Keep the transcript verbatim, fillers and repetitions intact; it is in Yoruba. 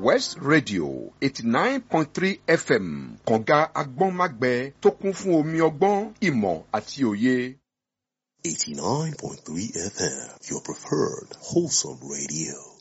West Radio eighty nine point three F M kànga agbọ́nmágbẹ tó kún fún omi ọgbọ́n ìmọ̀ àti òye. eighty-nine point three F M, your preferred wholesome radio.